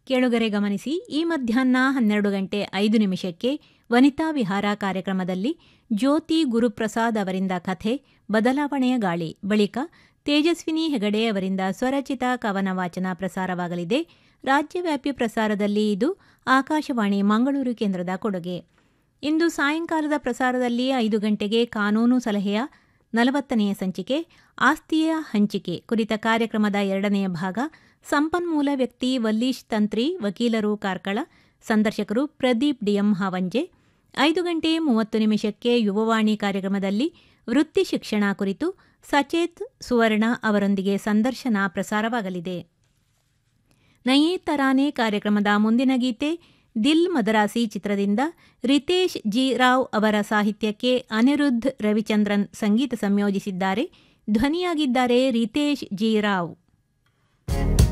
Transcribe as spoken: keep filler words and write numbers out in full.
ಕೇಳುಗರೆ ಗಮನಿಸಿ, ಈ ಮಧ್ಯಾಹ್ನ ಹನ್ನೆರಡು ಗಂಟೆ ಐದು ನಿಮಿಷಕ್ಕೆ ವನಿತಾ ವಿಹಾರ ಕಾರ್ಯಕ್ರಮದಲ್ಲಿ ಜ್ಯೋತಿ ಗುರುಪ್ರಸಾದ್ ಅವರಿಂದ ಕಥೆ ಬದಲಾವಣೆಯ ಗಾಳಿ, ಬಳಿಕ ತೇಜಸ್ವಿನಿ ಹೆಗಡೆ ಅವರಿಂದ ಸ್ವರಚಿತ ಕವನ ವಾಚನ ಪ್ರಸಾರವಾಗಲಿದೆ. ರಾಜ್ಯವ್ಯಾಪಿ ಪ್ರಸಾರದಲ್ಲಿ ಇದು ಆಕಾಶವಾಣಿ ಮಂಗಳೂರು ಕೇಂದ್ರದ ಕೊಡುಗೆ. ಇಂದು ಸಾಯಂಕಾಲದ ಪ್ರಸಾರದಲ್ಲಿ ಐದು ಗಂಟೆಗೆ ಕಾನೂನು ಸಲಹೆಯ ನಲವತ್ತನೆಯ ಸಂಚಿಕೆ ಆಸ್ತಿಯ ಹಂಚಿಕೆ ಕುರಿತ ಕಾರ್ಯಕ್ರಮದ ಎರಡನೆಯ ಭಾಗ. ಸಂಪನ್ಮೂಲ ವ್ಯಕ್ತಿ ವಲ್ಲೀಶ್ ತಂತ್ರಿ, ವಕೀಲರು ಕಾರ್ಕಳ, ಸಂದರ್ಶಕರು ಪ್ರದೀಪ್ ಡಿಎಂ ಹಾವಂಜೆ. ಐದು ಗಂಟೆ ಮೂವತ್ತು ನಿಮಿಷಕ್ಕೆ ಯುವವಾಣಿ ಕಾರ್ಯಕ್ರಮದಲ್ಲಿ ವೃತ್ತಿ ಶಿಕ್ಷಣ ಕುರಿತು ಸಚೇತ್ ಸುವರ್ಣ ಅವರೊಂದಿಗೆ ಸಂದರ್ಶನ ಪ್ರಸಾರವಾಗಲಿದೆ. ನಯೇ ತರಾನೆ ಕಾರ್ಯಕ್ರಮದ ಮುಂದಿನ ಗೀತೆ ದಿಲ್ ಮದರಾಸಿ ಚಿತ್ರದಿಂದ ರಿತೇಶ್ ಜಿ ರಾವ್ ಅವರ ಸಾಹಿತ್ಯಕ್ಕೆ ಅನಿರುದ್ಧ್ ರವಿಚಂದ್ರನ್ ಸಂಗೀತ ಸಂಯೋಜಿಸಿದ್ದಾರೆ. ಧ್ವನಿಯಾಗಿದ್ದಾರೆ ರಿತೇಶ್ ಜಿ ರಾವ್.